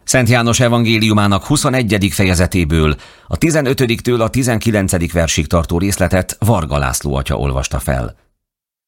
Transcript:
Szent János evangéliumának 21. fejezetéből a 15-től a 19. versig tartó részletet Varga László atya olvasta fel.